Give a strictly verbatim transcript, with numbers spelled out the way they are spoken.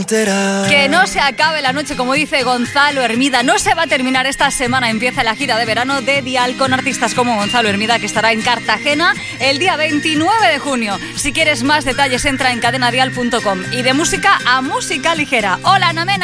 Que no se acabe la noche, como dice Gonzalo Hermida. No se va a terminar esta semana. Empieza la gira de verano de Dial con artistas como Gonzalo Hermida, que estará en Cartagena el día veintinueve de junio. Si quieres más detalles, entra en cadena dial punto com. Y de música a música ligera. Hola, Namena.